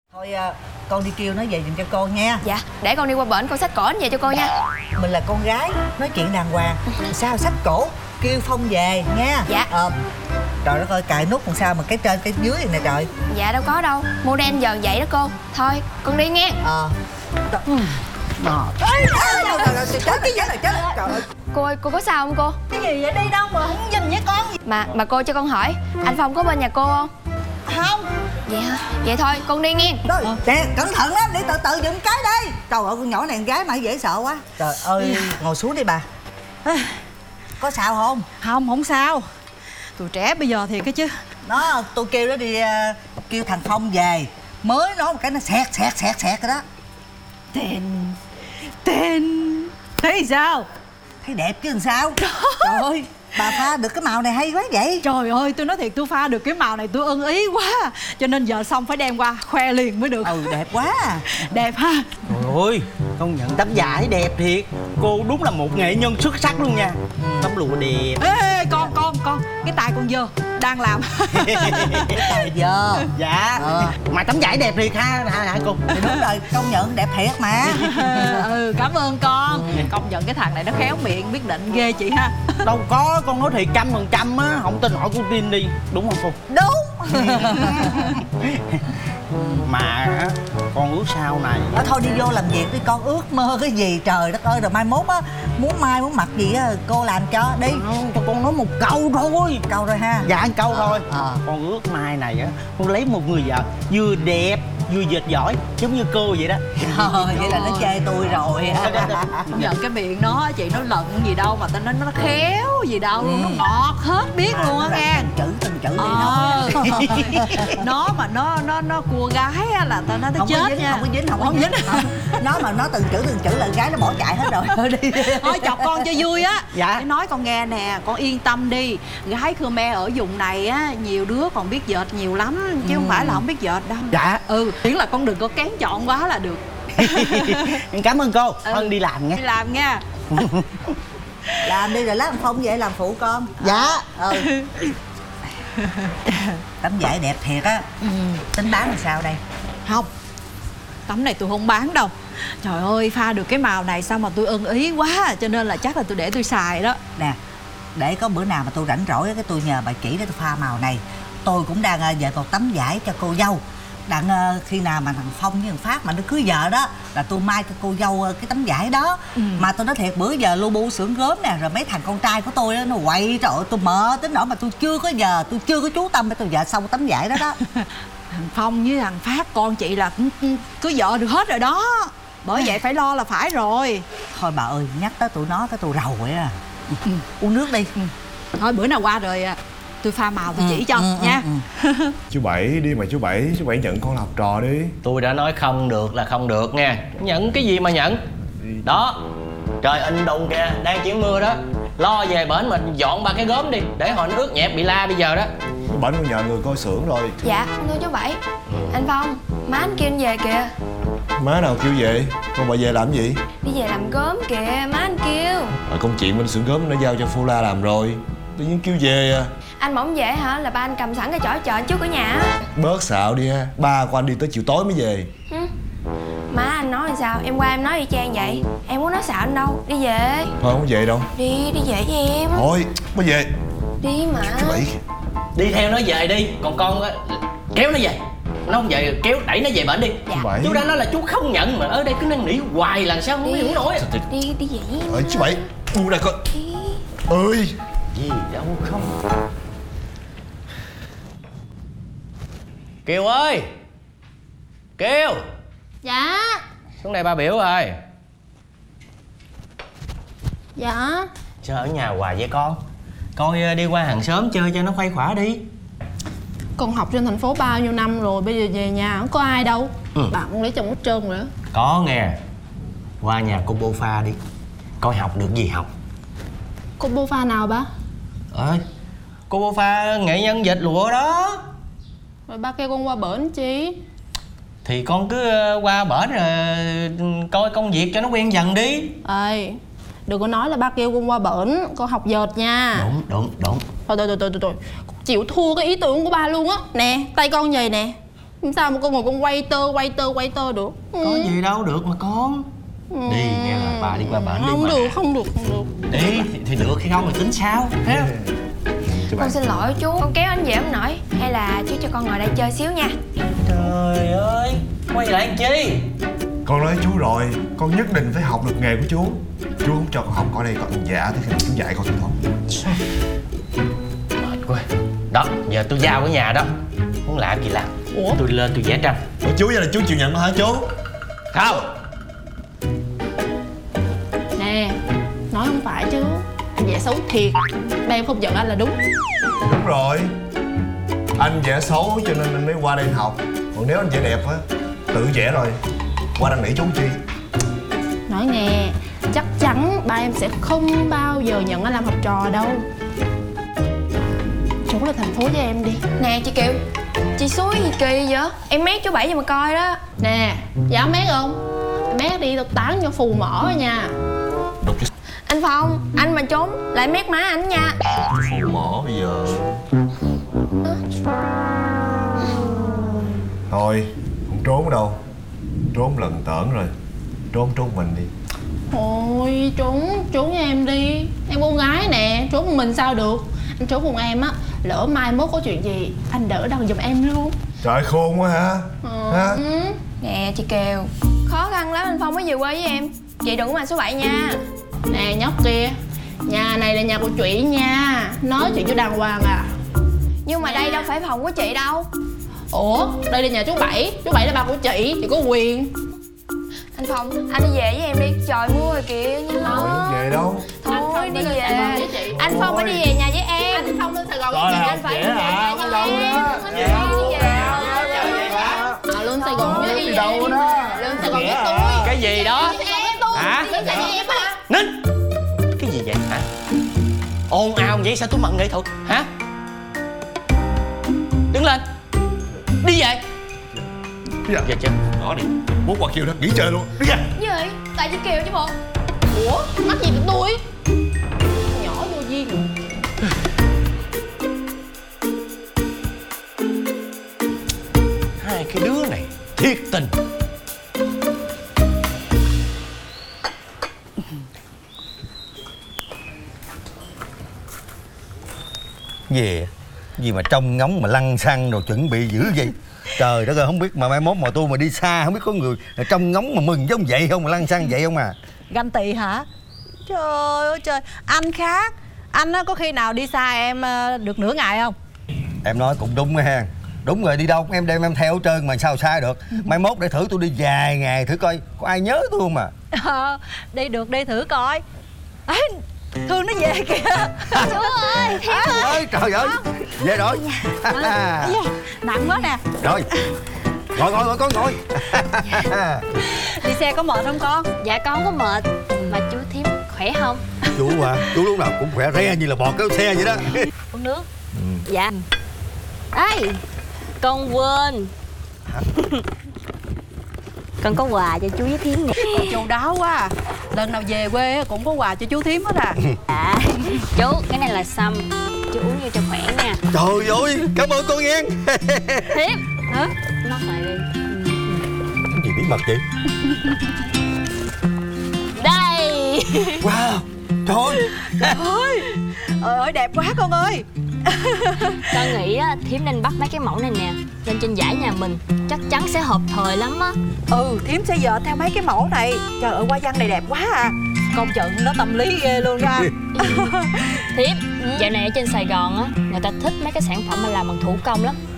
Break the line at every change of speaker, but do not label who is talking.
Thôi con đi kêu nó về giùm cho con nha.
Dạ, để con đi qua bển con xách cổ anh về cho cô nha.
Mình là con gái, nói chuyện đàng hoàng. Sao xách cổ, kêu Phong về nha.
Dạ.
Trời đất ơi, cài nút làm sao mà cái trên cái dưới này nè trời.
Dạ đâu có đâu, model giờ vậy đó cô. Thôi, con đi nghe. Cô có sao không cô?
Cái gì vậy, đi đâu mà không nhìn với con gì?
Mà cô cho con hỏi, anh Phong có bên nhà cô không?
Không.
Vậy hả? Vậy thôi, con đi nghe.
Nè, cẩn thận lắm, đi từ từ giùm cái đi. Trời ơi, con nhỏ này con gái mà dễ sợ quá. Trời ơi, ngồi xuống đi bà. Có sao không?
Không sao. Tụi trẻ bây giờ thì cái chứ.
Tôi kêu nó đi kêu thằng Phong về. Mới nói một cái nó xẹt rồi đó.
Tên thế thì sao?
Thấy đẹp chứ làm sao. Trời ơi, bà pha được cái màu này hay quá vậy.
Trời ơi, tôi nói thiệt, tôi pha được cái màu này tôi ưng ý quá. Cho nên giờ xong phải đem qua khoe liền mới được.
Đẹp quá.
Đẹp ha.
Trời ơi, công nhận tấm vải đẹp thiệt. Cô đúng là một nghệ nhân xuất sắc luôn nha. Tấm lụa đẹp.
Ê, con cái tay con dơ đang làm.
Cái tài giờ.
Dạ. Mà tấm vải đẹp thiệt hả cô?
Thì đúng rồi, công nhận đẹp thiệt mà.
Cảm ơn con. Công nhận cái thằng này nó khéo miệng, biết định ghê chị ha.
Đâu có, con nói thiệt 100% á. Không tin hỏi cô tin đi. Đúng không cô?
Đúng.
Mà con ước sau này
Thôi đi vô làm việc đi con, ước mơ cái gì trời đất ơi. Rồi mai mốt á, muốn mặc gì á cô làm cho đi.
Không, cho con nói một câu thôi.
Câu rồi ha.
Dạ, một câu thôi. Con ước mai này á, con lấy một người vợ vừa đẹp vừa dệt giỏi, giống như cô vậy đó.
Vậy là nó chê tôi rồi.
Nhận cái miệng nó, chị nó lận gì đâu mà tao nói nó khéo gì đâu, nó ngọt hết biết luôn á nghe.
Từng chữ đi nói.
Nó mà nó cua gái á là tao nói nó chết nha.
Không có dính. Nó mà nó từng chữ là gái nó bỏ chạy hết rồi. Thôi đi.
Thôi chọc con cho vui á.
Dạ.
Để nói con nghe nè, con yên tâm đi. Gái Khmer ở vùng này á, nhiều đứa còn biết dệt nhiều lắm, chứ không phải là không biết dệt đâu.
Dạ.
Miễn là con đừng có kén chọn quá là được.
Cảm ơn cô. Con đi làm nghe.
Đi làm nha.
Làm đi rồi lát thằng Phong về làm phụ con.
Dạ.
Tấm vải đẹp thiệt á. Tính bán làm sao đây?
Không, tấm này tôi không bán đâu. Trời ơi, pha được cái màu này sao mà tôi ưng ý quá. Cho nên là chắc là tôi để tôi xài đó.
Nè, để có bữa nào mà tôi rảnh rỗi cái tôi nhờ bà chỉ để tôi pha màu này. Tôi cũng đang dệt một tấm vải cho cô dâu. Khi nào mà thằng Phong với thằng Phát mà nó cưới vợ đó là tôi mai cho cô dâu cái tấm vải đó. Mà tôi nói thiệt, bữa giờ lu bu xưởng gốm nè, rồi mấy thằng con trai của tôi đó, nó quậy, trời ơi tôi mơ tính nỗi mà tôi chưa có chú tâm để tôi vợ xong tấm vải đó đó.
Thằng Phong với thằng Phát con chị là cưới vợ được hết rồi đó. Bởi vậy phải lo là phải rồi.
Thôi bà ơi, nhắc tới tụi nó cái tôi rầu vậy à. Uống nước đi.
Thôi bữa nào qua rồi tôi pha màu tôi chỉ cho nha.
Chú Bảy đi mà chú Bảy nhận con làm học trò đi.
Tôi đã nói không được là không được nha. Nhận cái gì mà nhận. Đó, trời in đùng kìa, đang chuyển mưa đó. Lo về bển mà dọn ba cái gốm đi, để hồi nó ướt nhẹp bị la bây giờ đó.
Bển con nhờ người coi xưởng rồi.
Dạ, thưa chú Bảy. Anh Phong, má anh kêu anh về kìa.
Má nào kêu về? Con bà về làm gì?
Đi về làm gốm kìa, má anh kêu.
Công chuyện bên xưởng gốm nó giao cho Phu La làm rồi. Tự nhiên kêu về à.
Anh bỗng về hả? Là ba anh cầm sẵn cái chổi chờ trước ở nhà á.
Bớt xạo đi ha. Ba của anh đi tới chiều tối mới về.
Má anh nói sao? Em qua em nói y chang vậy. Em muốn nói xạo anh đâu. Đi về.
Thôi không về đâu.
Đi về với em.
Thôi mới về.
Đi mà.
Chú Bảy.
Đi theo nó về đi, còn con kéo nó về. Nó không về, kéo đẩy nó về bển đi.
Dạ.
Bảy.
Chú đã nói là chú không nhận mà ở đây cứ năn nỉ hoài làm sao không hiểu nổi.
Đi về với em.
Chú Bảy. Bu đây coi.
Đi.
Ơi.
Gì đâu không. Kiều ơi. Kiều.
Dạ.
Xuống đây ba biểu rồi.
Dạ.
Sao ở nhà hoài vậy con? Coi đi qua hàng xóm chơi cho nó khuây khỏa đi.
Con học trên thành phố bao nhiêu năm rồi, bây giờ về nhà không có ai đâu. Bạn con lấy chồng hết trơn rồi đó.
Có nghe. Qua nhà cô Bô Pha đi. Coi học được gì học.
Cô Bô Pha nào ba?
Cô Bô Pha nghệ nhân dệt lụa đó.
Rồi ba kêu con qua bển chi?
Thì con cứ qua bển rồi coi công việc cho nó quen dần đi.
Ê, đừng có nói là ba kêu con qua bển, con học dệt nha.
Đúng.
Thôi, con chịu thua cái ý tưởng của ba luôn á. Nè, tay con vậy nè. Sao mà con ngồi con quay tơ được?
Có gì đâu được mà con. Đi nghe lời bà, đi qua bển đi
Không
mà.
được, không được.
Đi thì được hay không thì tính sao, thấy không?
Con xin lỗi chú, con kéo anh về không nổi. Hay là chú cho con ngồi đây chơi xíu nha.
Trời ơi, quay lại làm chi?
Con nói chú rồi, con nhất định phải học được nghề của chú. Chú không cho con học ở đây con dạ tới khi nào chú dạy con thôi.
Mệt quá. Đó, giờ tôi giao cái nhà đó. Muốn làm gì làm.
Ủa?
Tôi lên tôi vẽ tranh.
Ủa chú, vậy là chú chịu nhận hả chú?
Không.
Nè, nói không phải chứ. Anh vẽ xấu thiệt. Ba em không giận anh là đúng.
Đúng rồi, anh vẽ xấu cho nên anh mới qua đây học. Còn nếu anh vẽ đẹp á, tự vẽ rồi qua năn nỉ chú chi.
Nói nghe, chắc chắn ba em sẽ không bao giờ nhận anh làm học trò đâu. Chú lên thành phố với em đi.
Nè chị Kiều, chị xúi gì kỳ vậy? Em mét chú Bảy cho mà coi đó.
Nè, dám mét không? Mét đi, tao tán cho phù mỡ rồi nha.
Anh Phong, anh mà trốn lại mét má anh nha.
Phù mỏ bây giờ. Thôi, không trốn đâu. Trốn lần tởn rồi. Trốn mình đi.
Thôi, trốn với em đi. Em con gái nè, trốn một mình sao được. Anh trốn cùng em á, lỡ mai mốt có chuyện gì anh đỡ đần giùm em luôn.
Trời khôn quá hả? Hả?
Nè chị Kiều, khó khăn lắm anh Phong mới về quê với em. Chị đừng có mà số 7 nha.
Nè nhóc kia, nhà này là nhà của chị nha. Nói chuyện cho đàng hoàng à.
Nhưng mà đây đâu phải phòng của chị đâu.
Ủa, đây là nhà chú Bảy. Chú Bảy là ba của chị có quyền.
Anh Phong, anh đi về với em đi. Trời mưa rồi kìa, nhanh
Rồi,
lên.
về đâu?
Thôi đi về.
với chị.
Anh Phong phải đi về nhà với em.
Anh Phong lên Sài Gòn
Coi
với chị.
là
Anh phải
dễ
đi về
hả?
với
Đâu
em.
đó.
Anh đi về.
Lên Sài Gòn với
Đi đâu đó?
Lên Sài Gòn với tôi.
Cái gì đó?
Em tôi.
Hả?
Lên Sài Gòn với em hả?
Nín. Cái gì vậy hả? Ồn ào vậy sao tôi mận nghệ thuật hả? Đứng lên. Đi về.
Dạ.
Về chưa?
Đó đi, bố qua kêu đó, nghỉ chơi luôn. Đi ra.
Gì vậy? Tại chị Kiều chứ bộ.
Ủa, mắc gì tụi tôi? Nhỏ vô duyên.
Hai cái đứa này thiệt tình.
Gì mà trông ngóng mà lăng xăng rồi chuẩn bị dữ vậy? Trời đất ơi, không biết mà mai mốt mà tôi mà đi xa không biết có người trông ngóng mà mừng giống vậy không, mà lăng xăng vậy không à?
Ganh tị hả? Trời ơi trời, anh khác. Anh có khi nào đi xa em được nửa ngày không?
Em nói cũng đúng ha. Đúng rồi, đi đâu em đem em theo hết trơn mà sao sai được. Mai mốt để thử tôi đi vài ngày thử coi có ai nhớ tôi không mà.
Đi được đi thử coi. Ấy, Thương nó về kìa.
Chú ơi, Thiếp ơi.
Trời ơi, về rồi.
Nặng quá nè.
Rồi, ngồi con ngồi.
Đi xe có mệt không con?
Dạ con không có mệt. Mà chú Thiếp khỏe không?
Chú à, chú lúc nào cũng khỏe re như là bò kéo xe vậy đó.
Uống nước. Dạ. Ê, con quên. Con có quà cho chú với Thiếm nè.
Chu đáo quá à. Lần nào về quê cũng có quà cho chú Thiếm hết à.
Dạ. Chú, cái này là sâm. Chú uống vô cho khỏe nha.
Trời ơi, cảm ơn con nghe.
Thiếp. Hả? Mắc lại đi.
Cái gì bí mật vậy?
Đây.
Wow, trời
Ơi, trời ơi đẹp quá con ơi.
Con nghĩ á, Thiếm nên bắt mấy cái mẫu này nè lên trên giải nhà mình, chắc chắn sẽ hợp thời lắm á.
Thiếm sẽ dệt theo mấy cái mẫu này. Trời ơi, hoa văn này đẹp quá à. Công trận nó tâm lý ghê luôn ra.
Thiếp, dạo này ở trên Sài Gòn á, người ta thích mấy cái sản phẩm mà làm bằng thủ công lắm.